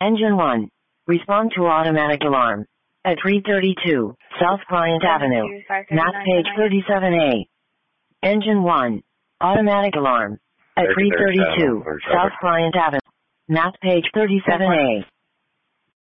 Engine 1. Respond to automatic alarm. At 332 South Bryant Avenue. Map page 37A. Engine 1. Automatic alarm. At 332 South Bryant Avenue. Map page 37A.